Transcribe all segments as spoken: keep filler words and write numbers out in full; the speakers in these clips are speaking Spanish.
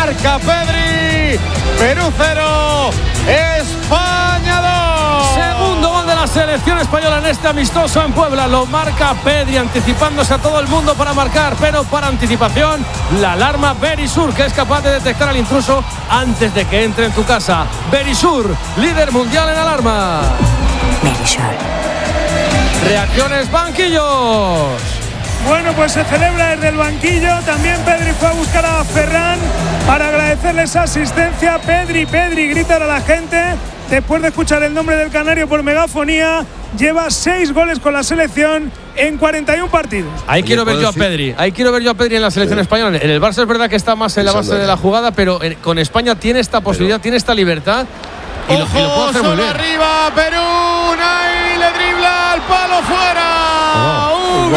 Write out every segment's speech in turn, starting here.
Marca Pedri. Perú cero, España dos. Segundo gol de la selección española en este amistoso en Puebla. Lo marca Pedri, anticipándose a todo el mundo para marcar, pero para anticipación, la alarma Berisur, que es capaz de detectar al intruso antes de que entre en tu casa. Berisur, líder mundial en alarma. Berisur. Reacciones, banquillos. Bueno, pues se celebra desde el banquillo. También Pedri fue a buscar a Ferran para agradecerle esa asistencia. Pedri, Pedri, gritar a la gente. Después de escuchar el nombre del canario por megafonía, lleva seis goles con la selección en cuarenta y uno partidos. Ahí quiero ver yo a Pedri. Ahí quiero ver yo a Pedri en la selección sí. española. En el Barça es verdad que está más en la base de la jugada, pero con España tiene esta posibilidad, pero tiene esta libertad. Y lo, Ojo, y lo puede hacer muy bien. Arriba, Perú, Nay le dribla al palo fuera. Oh,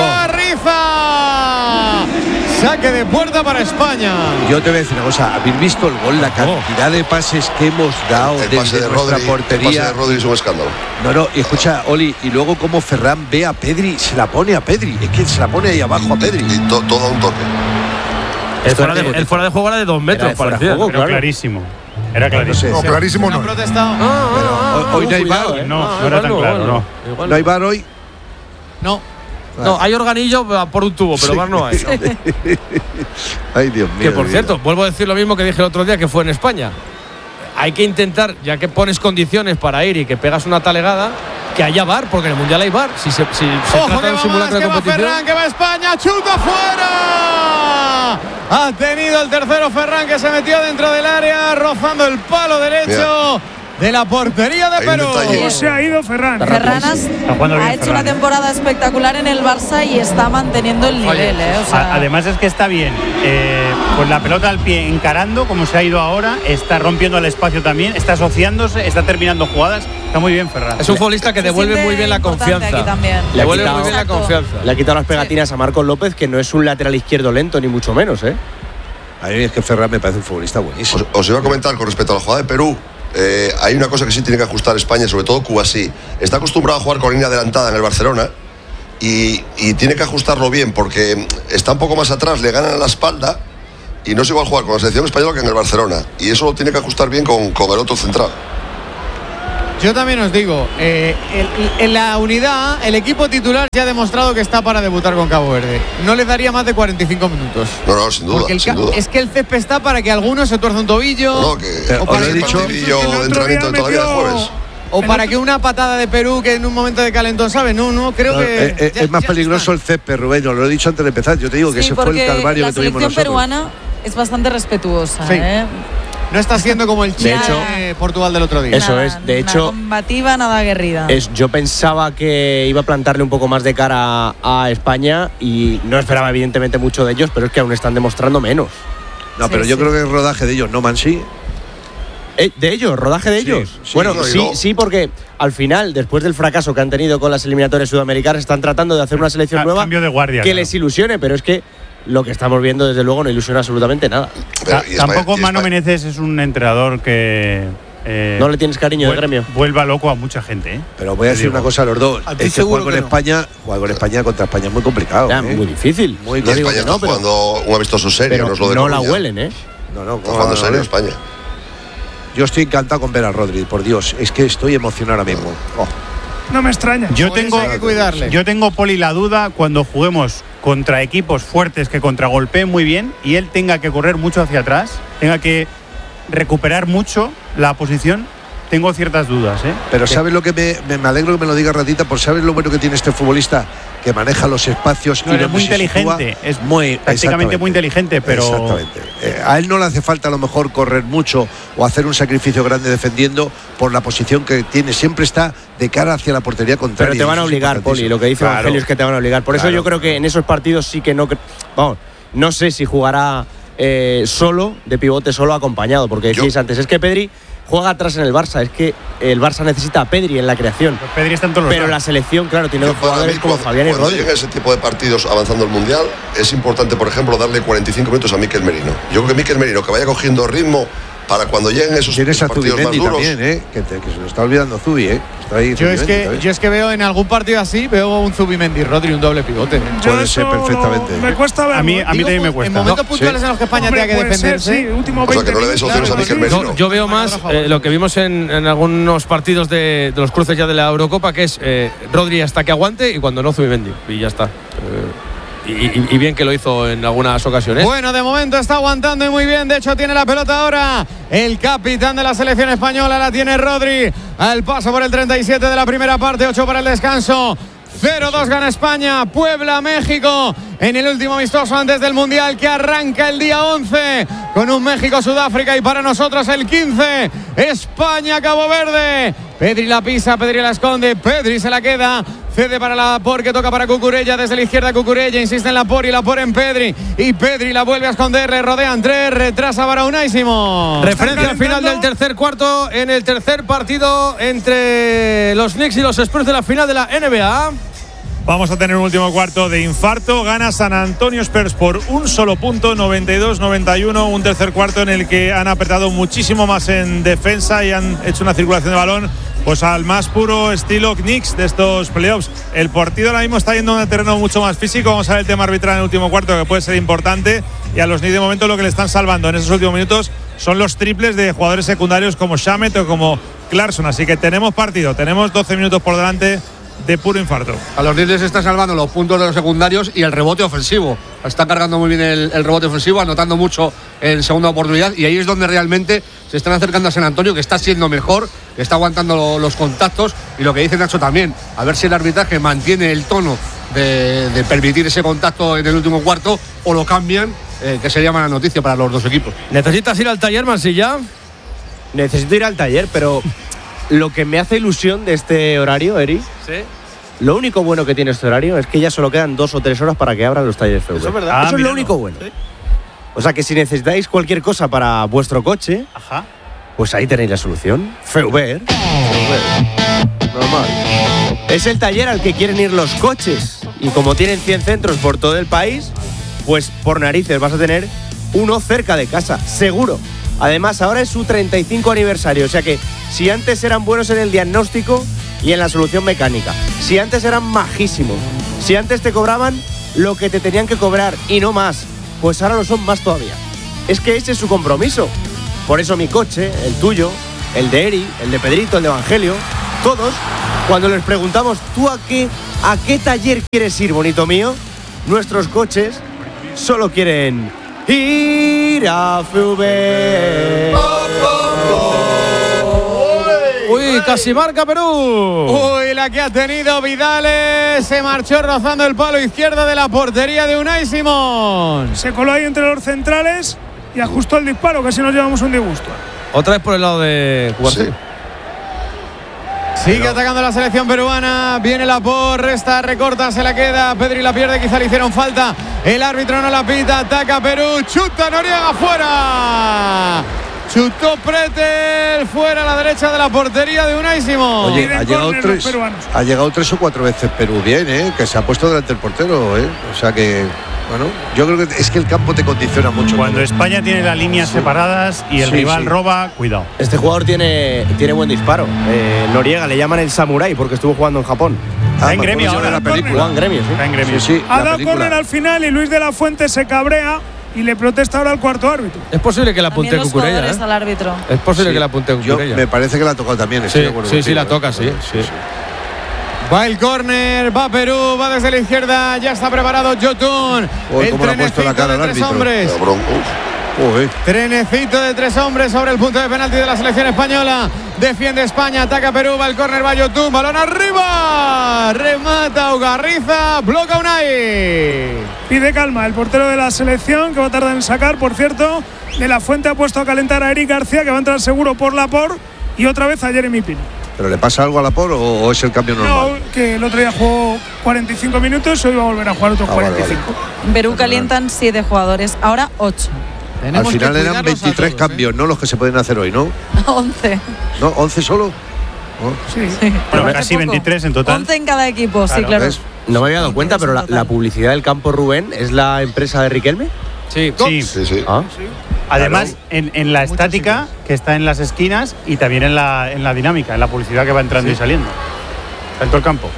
Ugarriza. Saque de puerta para España. Yo te voy a decir una cosa, habéis visto el gol, la cantidad de pases que hemos dado el, el desde pase de nuestra Rodri, portería. El pase de Rodri es un escándalo. No, no, y escucha, Oli, y luego como Ferran ve a Pedri, se la pone a Pedri, es que se la pone ahí abajo a Pedri. Y to, todo a un toque. El fuera, de, el fuera de juego era de dos metros, parecía. Juego, claro. Clarísimo. Era clarísimo. No, clarísimo no. ¿No protestado? Ah, ah, hoy no hay bar. ¿eh? No, no, no era tan claro, no. No, no hay bar hoy. No. No, hay organillo por un tubo, pero sí. bar no hay. ¿No? Ay, Dios mío. Que por cierto, vuelvo a decir lo mismo que dije el otro día, que fue en España. Hay que intentar, ya que pones condiciones para ir y que pegas una talegada, que haya bar, porque en el Mundial hay bar. Si se, si se Ojo, trata que de un va simulacro más, de que competición. va Ferran, que va España, chuta fuera. Ha tenido el tercero Ferran, que se metió dentro del área, rozando el palo derecho. Mira. De la portería de Perú. ¿Cómo se ha ido Ferran? Ferran has, ha hecho una temporada espectacular en el Barça y está manteniendo el nivel. ¿eh? O sea, además es que está bien, eh, con la pelota al pie encarando, como se ha ido ahora, está rompiendo el espacio también, está asociándose, está terminando jugadas. Está muy bien Ferran. Es un futbolista que devuelve muy bien la confianza. Le devuelve muy bien la confianza. Le ha quitado las pegatinas sí. a Marcos López, que no es un lateral izquierdo lento, ni mucho menos, ¿eh? A mí es que Ferran me parece un futbolista buenísimo. Os, os iba a comentar con respecto a la jugada de Perú. Eh, hay una cosa que sí tiene que ajustar España, sobre todo Cuba sí. Está acostumbrado a jugar con línea adelantada en el Barcelona y, y tiene que ajustarlo bien porque está un poco más atrás, le ganan a la espalda y no es igual jugar con la selección española que en el Barcelona. Y eso lo tiene que ajustar bien con, con el otro central. Yo también os digo, eh, el, en la unidad, el equipo titular ya ha demostrado que está para debutar con Cabo Verde. No le daría más de cuarenta y cinco minutos. No, no, sin duda. Porque el sin duda. Es que el césped está para que alguno se tuerza un tobillo. No, que o para el que partidillo de entrenamiento de toda la vida de jueves. O para que una patada de Perú que en un momento de calentón, ¿sabes? No, no, creo no, que. Es, ya, es más peligroso el césped, Rubén. Lo he dicho antes de empezar. Yo te digo que sí, ese fue el calvario que tuvimos nosotros. La selección peruana es bastante respetuosa, sí. ¿eh? No está siendo como el Chile de hecho, de Portugal del otro día. Eso nada, es, de nada hecho. combativa, nada aguerrida. Es, yo pensaba que iba a plantarle un poco más de cara a, a España y no esperaba, evidentemente, mucho de ellos, pero es que aún están demostrando menos. No, sí, pero yo sí. creo que es rodaje de ellos, ¿no, Mansi? Eh, ¿De ellos? ¿Rodaje de ellos? Sí, sí, bueno, no, sí, no. sí, porque al final, después del fracaso que han tenido con las eliminatorias sudamericanas, están tratando de hacer una selección A, nueva cambio de guardia, que claro. les ilusione, pero es que lo que estamos viendo, desde luego, no ilusiona absolutamente nada. Pero, Ta- y España- tampoco y Mano España- Menezes es un entrenador que eh, No le tienes cariño de vuel- gremio. vuelva loco a mucha gente, ¿eh? Pero voy a Te decir digo. una cosa a los dos. A ti Es que seguro jugar con que no. España, jugar con España contra España es muy complicado. Ya, ¿eh? muy difícil. Muy Y No digo España que no, está pero, jugando un amistoso serio, pero no es lo de no la Coruña. huelen, ¿eh? No, no, Está jugando serio España. Yo estoy encantado con ver a Rodri, por Dios. Es que estoy emocionado ahora mismo. Oh. No me extraña. Yo Por eso tengo, hay que cuidarle. yo tengo, Poli, la duda cuando juguemos contra equipos fuertes que contragolpeen muy bien y él tenga que correr mucho hacia atrás, tenga que recuperar mucho la posición. Tengo ciertas dudas, ¿eh? Pero ¿sabes lo que me, me, me alegro que me lo diga Ratita? Por ¿sabes lo bueno que tiene este futbolista? Que maneja los espacios No, y es donde muy se inteligente, sitúa. es muy tácticamente muy inteligente, pero Exactamente. Eh, a él no le hace falta a lo mejor correr mucho o hacer un sacrificio grande defendiendo por la posición que tiene. Siempre está de cara hacia la portería contraria. Pero te van a Eso es obligar, Poli. importantísimo. Lo que dice Claro. Evangelio es que te van a obligar. Por eso Claro. yo creo que en esos partidos sí que no. cre- Vamos, no sé si jugará eh, solo, de pivote solo, acompañado. Porque decíais Yo- antes, es que Pedri juega atrás en el Barça. Es que el Barça necesita a Pedri en la creación. pues Pedri está en todos los Pero la lados. selección, claro, tiene Yo dos para jugadores mí, como cuando, Fabián y cuando Rodri. llega ese tipo de partidos avanzando el Mundial, es importante, por ejemplo, darle cuarenta y cinco minutos a Mikel Merino. Yo creo que Mikel Merino, que vaya cogiendo ritmo para cuando lleguen esos Tienes a partidos más Zubimendi duros. también, ¿eh? Que, te, que se lo está olvidando Zubi, ¿eh? Está ahí Yo es, que, también. yo es que veo en algún partido así, veo un Zubimendi Rodri, un doble pivote. ¿eh? Puede ser perfectamente. Lo, me cuesta verlo. A mí, a mí Digo, también me En cuesta. momentos No, puntuales sí. en los que España Hombre, tenga que puede ser, defenderse. sí, último O sea, que veinte no le deis minutos, opciones a Mikel sí. Merino. Yo, yo veo más eh, lo que vimos en, en algunos partidos de, de los cruces ya de la Eurocopa, que es eh, Rodri hasta que aguante y cuando no Zubimendi. Y ya está. Eh, y, y- y bien que lo hizo en algunas ocasiones. Bueno, de momento está aguantando y muy bien. De hecho, tiene la pelota ahora el capitán de la selección española. La tiene Rodri. Al paso por el treinta y siete de la primera parte. ocho para el descanso. cero dos gana España. Puebla, México. En el último amistoso antes del Mundial que arranca el día once. Con un México-Sudáfrica. Y para nosotros el quince. España-Cabo Verde. Pedri la pisa, Pedri la esconde. Pedri se la queda. Cede para la Por, que toca para Cucurella. Desde la izquierda Cucurella, insiste en la Por y la Por en Pedri. Y Pedri la vuelve a esconder, le rodean tres, retrasa para Unai Simón. Referencia al final del tercer cuarto en el tercer partido entre los Knicks y los Spurs de la final de la N B A. Vamos a tener un último cuarto de infarto. Gana San Antonio Spurs por un solo punto, noventa y dos noventa y uno. Un tercer cuarto en el que han apretado muchísimo más en defensa y han hecho una circulación de balón pues al más puro estilo Knicks de estos playoffs. El partido ahora mismo está yendo a un terreno mucho más físico. Vamos a ver el tema arbitral en el último cuarto, que puede ser importante. Y a los Knicks de momento lo que le están salvando en esos últimos minutos son los triples de jugadores secundarios como Shamet o como Clarkson. Así que tenemos partido, tenemos doce minutos por delante de puro infarto. A los Knicks están salvando los puntos de los secundarios y el rebote ofensivo. Está cargando muy bien el, el rebote ofensivo, anotando mucho en segunda oportunidad, y ahí es donde realmente se están acercando a San Antonio, que está siendo mejor, que está aguantando lo, los contactos, y lo que dice Nacho también, a ver si el arbitraje mantiene el tono de, de permitir ese contacto en el último cuarto o lo cambian, eh, que sería mala noticia para los dos equipos. ¿Necesitas ir al taller, Mansilla? Necesito ir al taller, pero lo que me hace ilusión de este horario, Eri, Sí. lo único bueno que tiene este horario es que ya solo quedan dos o tres horas para que abran los talleres F V. Eso es verdad. Eso Ah, es lo míralo. único bueno. Sí. O sea que si necesitáis cualquier cosa para vuestro coche, Ajá. pues ahí tenéis la solución. F V. Normal. Es el taller al que quieren ir los coches. Y como tienen cien centros por todo el país, pues por narices vas a tener uno cerca de casa, seguro. Además, ahora es su treinta y cinco aniversario. O sea que si antes eran buenos en el diagnóstico y en la solución mecánica, si antes eran majísimos, si antes te cobraban lo que te tenían que cobrar y no más, pues ahora lo son más todavía. Es que ese es su compromiso. Por eso mi coche, el tuyo, el de Eri, el de Pedrito, el de Evangelio, todos, cuando les preguntamos, ¿tú a qué, a qué taller quieres ir, bonito mío? Nuestros coches solo quieren ir a F V. Uy, casi marca Perú. Uy, la que ha tenido Vidales. Se marchó rozando el palo izquierdo de la portería de Unai Simón. Se coló ahí entre los centrales y ajustó el disparo, casi nos llevamos un disgusto. Otra vez por el lado de Cubarsí. Sí. Sigue atacando la selección peruana. Viene la por, resta, recorta, se la queda. Pedri la pierde, quizá le hicieron falta. El árbitro no la pita. Ataca Perú. Chuta Noriega fuera. Chutó Pretel fuera a la derecha de la portería de Unai Simón. Oye, Piden ha llegado, córner los tres, peruanos. ha llegado tres o cuatro veces Perú bien, ¿eh? Que se ha puesto delante del portero, ¿eh? O sea que, bueno, yo creo que es que el campo te condiciona mucho. Cuando España tiene las líneas separadas y el Sí, rival sí. roba, cuidado. Este jugador tiene, tiene buen disparo. Eh, Noriega le llaman el samurái porque estuvo jugando en Japón. Está en me gremio acuerdo yo de ahora. la película. Jugaba en gremio, sí. Está en gremio. Sí, sí, Ha la dado película. córner al final y Luis de la Fuente se cabrea y le protesta ahora al cuarto árbitro. Es posible que la apunte También los Cucurella. jugadores ¿eh? al árbitro. Es posible Sí. que la apunte Yo, Cucurella. me parece que la ha tocado también. estoy Sí, de acuerdo sí, sí, contigo, la ¿eh? toca, sí, sí. Va el córner, va Perú, va desde la izquierda, ya está preparado Jotun. Uy, El cómo le ha puesto la trenecito cara de al tres árbitro. hombres. Cabrón. Uf. Joder. Trenecito de tres hombres sobre el punto de penalti de la selección española. Defiende España, ataca Perú, va el córner, va Yotun, balón arriba. Remata Ugarriza, bloca Unai. Pide calma el portero de la selección, que va a tardar en sacar, por cierto. De la Fuente ha puesto a calentar a Eric García, que va a entrar seguro por la por, y otra vez a Jeremy Pino. ¿Pero le pasa algo a la por o, o es el cambio normal? No, que el otro día jugó cuarenta y cinco minutos, hoy va a volver a jugar otros Ah, vale, cuarenta y cinco. En Perú calientan siete jugadores, ahora ocho. Al Tenemos final que eran cuidarlos a veintitrés todos, ¿eh? cambios, ¿no? Los que se pueden hacer hoy, ¿no? once. ¿No? ¿once solo? ¿No? Sí. Sí. Bueno, Hace casi poco. veintitrés en total. once en cada equipo, sí, Claro, claro. ¿Ves? No me había dado cuenta, pero la, la publicidad del campo Rubén es la empresa de Riquelme. Sí. Sí. Sí, sí. Ah. Además, Claro. en, en la estática que está en las esquinas y también en la, en la dinámica, en la publicidad que va entrando Sí. y saliendo. Está en todo el campo.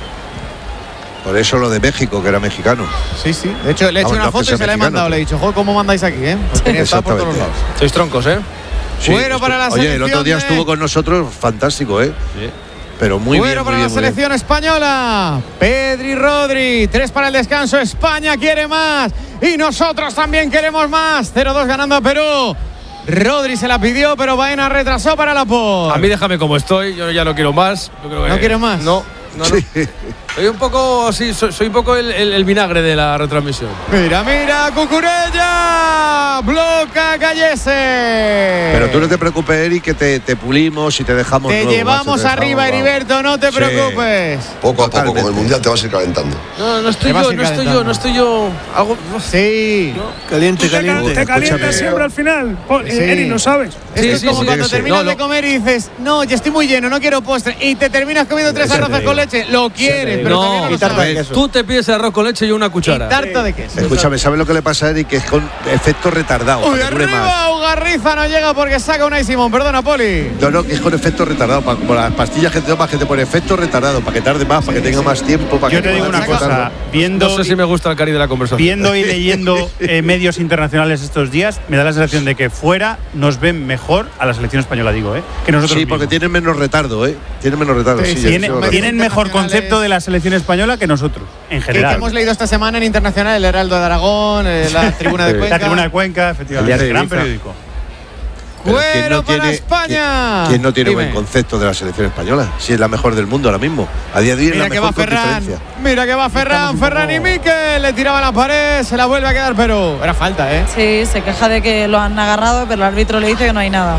Por eso lo de México, que era mexicano. Sí, sí. De hecho, le he hecho Vamos, una no, que foto y sea se la he mexicano, mandado. Le he dicho, joder, ¿cómo mandáis aquí, eh? Pues tenía que estar por todos Exactamente. lados. Sois troncos, ¿eh? Sí, Fuera para la estu- Oye, el otro día selección de- estuvo con nosotros, fantástico, ¿eh? Pero muy Fuera bien, para muy la bien, muy bien. selección española. Pedri, Rodri. Tres para el descanso. España quiere más. Y nosotros también queremos más. cero dos ganando a Perú. Rodri se la pidió, pero Baena retrasó para la por. A mí déjame como estoy, yo ya no quiero más. Yo creo que- ¿No quiero más? No, no, no. Soy un poco, sí, soy, soy un poco el, el- el vinagre de la retransmisión. Mira, mira, Cucurella. Bloca Gallese. Pero tú no te preocupes, Eric, que te, te pulimos y te dejamos Te nuevo, llevamos macho, te arriba, dejamos, Heriberto, no te Sí. preocupes. Poco a poco, Totalmente. con el mundial te vas a ir calentando. No, no estoy Te vas a yo, ir no estoy yo, calentando. no estoy yo. Algo, Sí. Caliente, caliente. Te calientas Escúchame. siempre al final. Po- Sí. Eri, lo sabes. Es Sí, que es sí, como sí, cuando sí, sí. terminas No, de no. comer y dices, no, ya estoy muy lleno, no quiero postre. Y te terminas comiendo tres Eso te arroces digo. con leche. Lo quieres, pero No, también y lo tarta de sabes. queso. Tú te pides arroz con leche y una Y cuchara. tarta de queso. Escúchame, ¿sabes lo que le pasa a Eric? Que es con efecto retardado. Uy, para que dure más. arriba, Ugarriza no llega porque saca una y Simón. Perdona, Poli. No, no, que es con efecto retardado, para, como las pastillas que te tomas, que te pone efecto retardado, para que tarde más, para que tenga más tiempo. Para Yo que te digo pueda una cosa, disfrutarlo. viendo, No sé si me gusta el cari de la conversación. viendo y leyendo eh, medios internacionales estos días, me da la sensación de que fuera nos ven mejor a la selección española, digo, ¿eh? Que nosotros Sí, porque mismos. tienen menos retardo, ¿eh? Tienen menos retardo. Sí, Sí, sí, eso Tienen, es verdad. tienen mejor internacionales. concepto de la selección española que nosotros, en Que, que general. hemos leído esta semana en Internacional, el Heraldo de Aragón, eh, la Tribuna de Sí. Cuenca. La Tribuna de Cuenca, efectivamente, El diario de gran Ibiza. periódico. Pero ¿quién Cuero no para tiene- España. ¿Quién, quién no tiene Dime. buen concepto de la selección española? Si es la mejor del mundo ahora mismo. A día de hoy es Mira la que mejor va con Ferran. diferencia. Mira que va Ferran. un Ferran y poco- Mikel. Le tiraba la pared. Se la vuelve a quedar Perú. Era falta, ¿eh? Sí, se queja de que lo han agarrado, pero el árbitro le dice que no hay nada.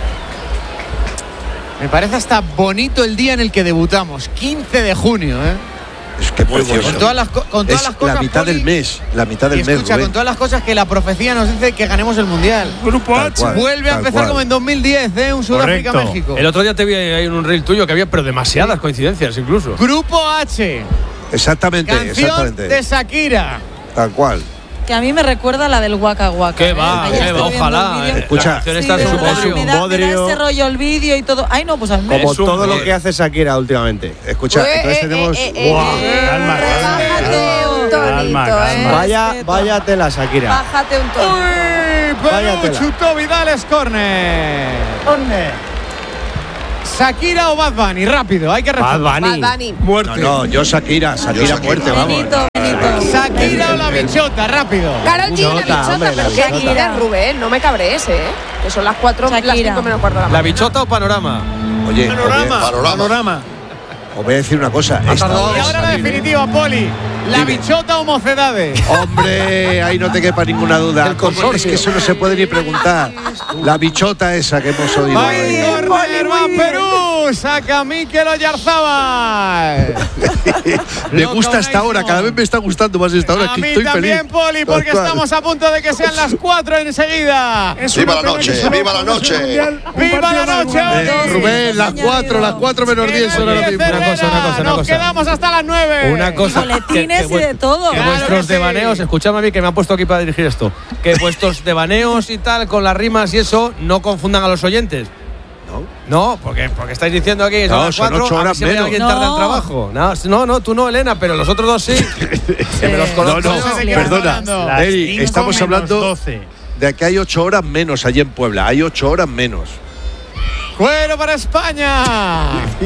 Me parece hasta bonito el día en el que debutamos. quince de junio, ¿eh? Es que muy bueno. Con todas las, co- con todas Es las cosas. la mitad Poli, del mes. La mitad Y del mes, escucha, Rubén. con todas las cosas que la profecía nos dice que ganemos el mundial. Grupo Tal H. cual. Vuelve a tal empezar cual. como en dos mil diez, ¿eh? Un Sudáfrica-México. El otro día te vi ahí en un reel tuyo que había, pero demasiadas coincidencias incluso. Grupo H. Exactamente, Canción exactamente. de Shakira. Tal cual. Que a mí me recuerda a la del Waka Waka. ¿Qué ¿eh? va? Ayer ¿Qué estoy va? viendo Ojalá. el vídeo. eh. Escucha. La canción Sí, está de en su verdad, bodrio. me da, me da bodrio. ese rollo el vídeo y todo. Ay, no, pues al menos. Como Es un- todo lo eh, que hace Shakira últimamente. Escucha, Eh, entonces eh, tenemos. eh, eh, Guau, eh, calma, calma, relájate un calma, tonito, calma. eh. Vaya, Respeto. vaya tela, Shakira. Bájate un tono. Uy, Vaya Perú tela. chutó Vidal, es córner. Shakira o Bad Bunny, rápido, hay que Bad responder. Bunny. No, Muerte. no, yo Shakira, Shakira Shakira. muerte, vamos. Benito, Benito. Shakira o la bichota, rápido. Karol G, la Bichota, bichota, hombre, la pero ¿qué bichota. dices, Rubén? No me cabrees, ¿eh? Que son las cuatro, las Shakira. cinco menos cuarto de la ¿La mañana. bichota o panorama? Oye, os voy a- Panorama. os voy a decir una cosa. Esta- Y ahora la definitiva, Poli. ¿La Dime. bichota o mocedades? Hombre, ahí no te quepa ninguna duda. El ¿Cómo? Es consorcio. que eso no se puede ni preguntar. La bichota esa que hemos oído. ¡Ay, ahí. córner, va Perú! Saca Mikel Oyarzabal. Me Loca gusta esta Unai hora, Simón. cada vez me está gustando más esta hora. A Que mí estoy también, feliz. Poli, porque Tal cual. estamos a punto de que sean las cuatro enseguida. Es Viva una la pena noche, que solo viva la jugamos noche. el Mundial un ¡Viva partido la más noche, bueno. Eh, Oli! Rubén, las cuatro, las cuatro menos Que diez no son ahora empiece mismo. Una cosa, una Herrera, cosa, una Nos cosa. quedamos hasta las nueve. Una cosa. Boletines que- que y de todo. Que Claro vuestros que sí. devaneos, escuchadme a mí que me han puesto aquí para dirigir esto. Que vuestros devaneos y tal, con las rimas y eso, no confundan a los oyentes. No, porque, porque estáis diciendo aquí que son No, las son cuatro, ocho a mí horas siempre menos. alguien tarda No. el trabajo. No, no, no, tú no, Elena, pero los otros dos sí. Que me los Sí. conozco. No, no, No sé de qué perdona. estás hablando. Las Eri, cinco estamos menos hablando doce. de que hay ocho horas menos allí en Puebla. Hay ocho horas menos. Cuero para España.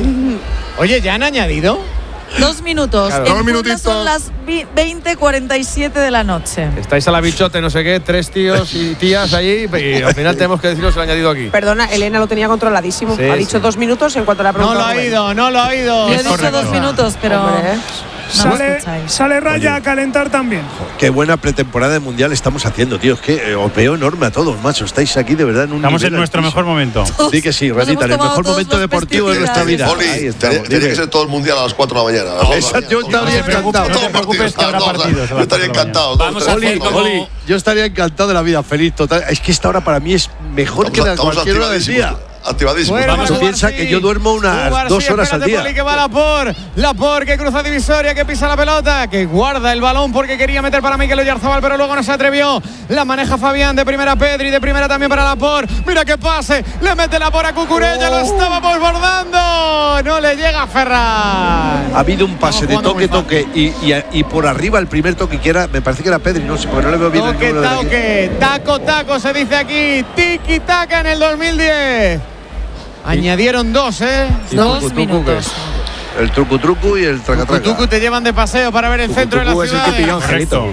Oye, ¿ya han añadido? Dos minutos. Claro. En Dos Puebla minutitos. son las vi- veinte cuarenta y siete de la noche. Estáis a la bichote, no sé qué, tres tíos y tías allí, y al final tenemos que deciros el añadido aquí. Perdona, Elena lo tenía controladísimo. Sí, ha sí. dicho dos minutos en cuanto le ha No preguntado. lo ha Rubén. oído, no lo ha oído. Yo he dicho correcto. dos minutos, pero Hombre. no me Sale, escucháis. sale Raya Oye. a calentar también. Qué buena pretemporada de mundial estamos haciendo, tío. Es que eh, os veo enorme a todos, macho. Estáis aquí de verdad en un Estamos nivel en nuestro altísimo. mejor momento. Sí que sí, Nos Radita, hemos en el tomado mejor todos momento los deportivo de nuestra vida. Poli, Ahí tenía, estamos. tenía Dime. que ser todo el mundial a las cuatro de la mañana. Esa- yo estaría encantado. No te preocupes que habrá partidos a las Yo estaría cuatro de la encantado. Vamos a Oli, hacer como- Oli, yo estaría encantado de la vida, feliz total. Es que esta hora para mí es mejor que la Estamos cualquier hora del día. activadísimos. activadísimos. Bueno, tú piensas que yo duermo unas Ubar, dos sí, horas al día. Poli, que va Laporte, Laporte que cruza divisoria, que pisa la pelota, que guarda el balón porque quería meter para Mikel Oyarzabal, pero luego no se atrevió. La maneja Fabián, de primera Pedri, de primera también para Laporte. Mira qué pase, le mete Laporte a Cucurella, oh. lo estaba desbordando. No le llega a Ferran. Ha habido un pase de toque, toque y, y, y por arriba el primer toque que era, me parece que era Pedri, no sé, porque no le veo bien toque, el número toque, de taco, taco, se dice aquí, tiki taka en el dos mil diez. Añadieron dos, ¿eh? Dos truco, minutos. Truco, el truco, truco y el traca, traca. Truco, te llevan de paseo para ver el truco, centro truco de la ciudad. Correcto.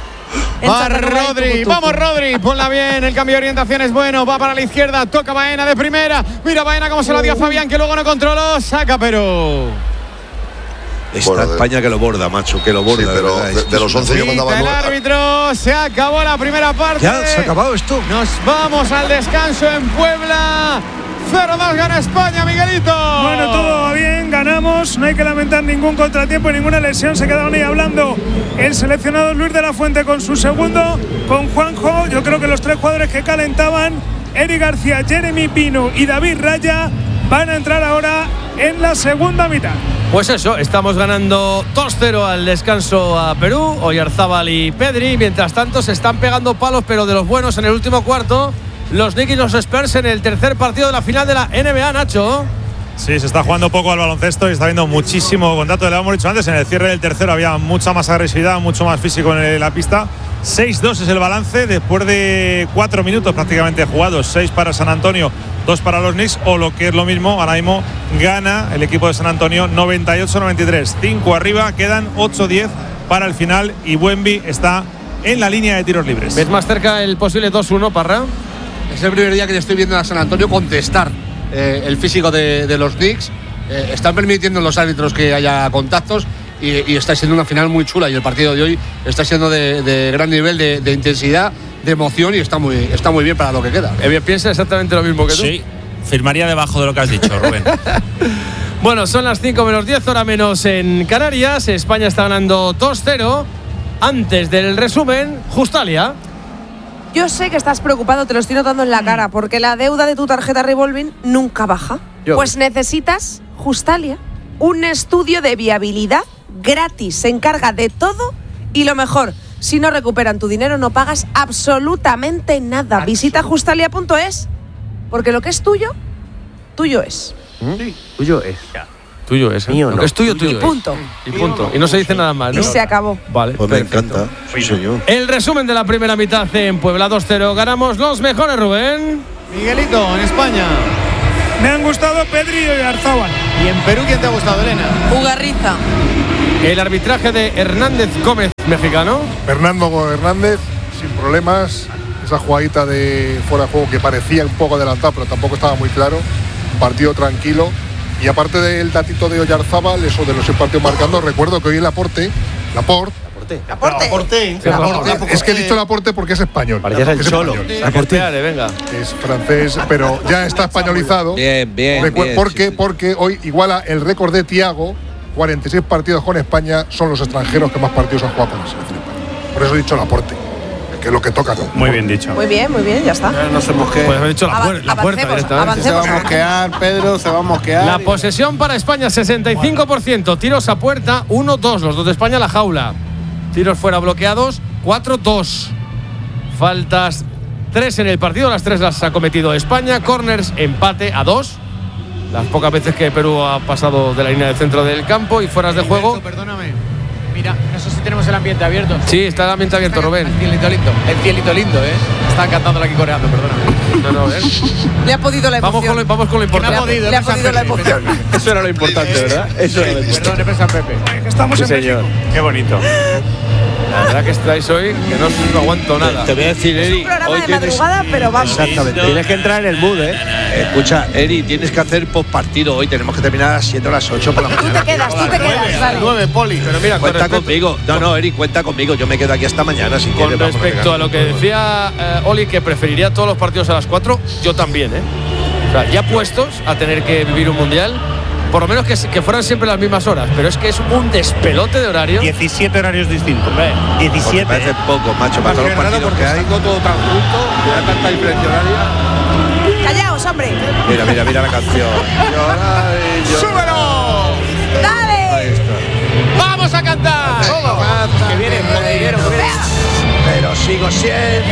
Va Rodri, vamos Rodri, ponla bien, el cambio de orientación es bueno, va para la izquierda, toca Baena de primera, mira Baena cómo se la dio a Fabián, que luego no controló, saca pero... Esta bueno, España que lo borda, macho, que lo borda. Sí, pero de, de, de los once yo mandaba el árbitro, se acabó la primera parte. Ya, se ha acabado esto. Nos vamos al descanso en Puebla. cero dos gana España, Miguelito. Bueno, todo va bien, ganamos, no hay que lamentar ningún contratiempo, ninguna lesión. Se quedaron ahí hablando el seleccionado Luis de la Fuente con su segundo, con Juanjo. Yo creo que los tres jugadores que calentaban, Eric García, Jeremy Pino y David Raya, van a entrar ahora en la segunda mitad. Pues eso, estamos ganando dos cero al descanso a Perú, Oyarzabal y Pedri. Mientras tanto se están pegando palos, pero de los buenos en el último cuarto. Los Knicks y los Spurs en el tercer partido de la final de la N B A, Nacho. Sí, se está jugando poco al baloncesto y está habiendo muchísimo contacto. Le hemos dicho antes, en el cierre del tercero había mucha más agresividad, mucho más físico en la pista. seis dos es el balance después de cuatro minutos prácticamente jugados. seis para San Antonio, dos para los Knicks, o lo que es lo mismo, ahora mismo gana el equipo de San Antonio noventa y ocho noventa y tres. cinco arriba, quedan ocho diez para el final y Wemby está en la línea de tiros libres. ¿Ves más cerca el posible dos uno, Parra? Es el primer día que le estoy viendo a San Antonio contestar eh, el físico de, de los Knicks. Eh, están permitiendo los árbitros que haya contactos y, y está siendo una final muy chula. Y el partido de hoy está siendo de, de gran nivel de, de intensidad, de emoción y está muy, está muy bien para lo que queda. Eh, piensa exactamente lo mismo que tú. Sí, firmaría debajo de lo que has dicho, Rubén. Bueno, son las cinco menos diez, hora menos en Canarias. España está ganando dos cero. Antes del resumen, Justalia. Yo sé que estás preocupado, te lo estoy notando en la cara, porque la deuda de tu tarjeta revolving nunca baja. Yo. Pues necesitas, Justalia, un estudio de viabilidad gratis. Se encarga de todo y lo mejor, si no recuperan tu dinero no pagas absolutamente nada. Absolut- Visita justalia punto es, porque lo que es tuyo, tuyo es. Sí. Tuyo es. Ya. Tuyo es. Mío, lo no. que es tuyo, tuyo y punto. Es. Y punto. Y no se dice nada más, ¿no? Y se acabó. Vale. Pues me encanta. Sí, señor. El resumen de la primera mitad en Puebla dos cero. Ganamos los mejores, Rubén. Miguelito, en España. Me han gustado Pedri y Oyarzabal. ¿Y en Perú quién te ha gustado, Elena? Ugarriza. El arbitraje de Hernández Gómez, mexicano. Fernando Hernández, sin problemas. Esa jugadita de fuera de juego que parecía un poco adelantado, pero tampoco estaba muy claro. Un partido tranquilo. Y aparte del datito de Oyarzabal, eso de los seis partidos marcando, recuerdo que hoy el Laporte, Laporte, Laporte. Laporte. Laporte. Es que he dicho Laporte porque es español. Parecías el Cholo. Laporte, venga. Es francés, pero ya está españolizado. Bien, bien, Recu- bien. Porque, Sí, sí. porque hoy iguala el récord de Thiago, cuarenta y seis partidos con España, son los extranjeros que más partidos han jugado con la selección española. Por eso he dicho Laporte, que es lo que toca. ¿No? Muy bien dicho. Muy bien, muy bien, ya está. No sé por qué. Puedes haber dicho la, Ava- puer- la puerta avancemos, directamente. Se va a avancemos. mosquear, Pedro, se va a mosquear. La posesión para España, sesenta y cinco por ciento. Tiros a puerta, uno dos. Los dos de España, la jaula. Tiros fuera bloqueados, cuatro dos. Faltas, tres en el partido. Las tres las ha cometido España. Corners, empate a dos. Las pocas veces que Perú ha pasado de la línea del centro del campo y fueras de juego. Perdóname. Mira, no sé si tenemos el ambiente abierto. Sí, está el ambiente abierto, Rubén. El cielito lindo, el cielito lindo, ¿eh? Están cantándolo aquí coreando, perdóname. No, no, ¿eh? Le ha podido la emoción. Vamos con lo, vamos con lo Que me ha importante. podido, Le ha Pesa podido la Pepe, emoción. Pesa Pepe. Eso era lo importante, ¿verdad? Eso era lo importante. Perdón, Pesa Pepe. Que estamos Sí, en señor. Qué bonito. La verdad que estáis hoy, que no, no aguanto nada. Te voy a decir, Es un Eri, programa hoy de tienes, madrugada, pero vamos. Exactamente. tienes que entrar en el mood, ¿eh? Escucha, Eri, tienes que hacer postpartido hoy. Tenemos que terminar a las siete o las ocho por la Tú mañana. te quedas, tú te quedas, vale. nueve, Poli. Pero mira, con Cuenta respecto- conmigo. No, no, Eri, cuenta conmigo. Yo me quedo aquí hasta mañana si Con quieres. vamos, respecto venga. a lo que decía eh, Oli, que preferiría todos los partidos a las cuatro, yo también, ¿eh? O sea, ya puestos a tener que vivir un mundial, por lo menos que, que fueran siempre las mismas horas, pero es que es un despelote de horario. diecisiete horarios distintos. Hombre, Porque diecisiete. parece ¿eh? poco, macho, para todos los partidos que hay. todo tan junto, hay tanta diferencia horaria. Callaos, hombre. Mira, mira, mira la canción. Llorar y llorar. ¡Súbelo! ¡Dale! Ahí está. ¡Vamos a cantar! Que viene con dinero, que viene. Pero sigo siendo